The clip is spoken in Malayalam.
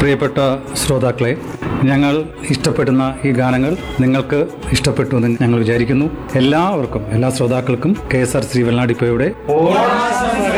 പ്രിയപ്പെട്ട ശ്രോതാക്കളെ, ഞങ്ങൾ ഇഷ്ടപ്പെടുന്ന ഈ ഗാനങ്ങൾ നിങ്ങൾക്ക് ഇഷ്ടപ്പെട്ടു എന്ന് ഞങ്ങൾ വിചാരിക്കുന്നു. എല്ലാ ശ്രോതാക്കൾക്കും KSRC വെള്ളനാടിപ്പയുടെ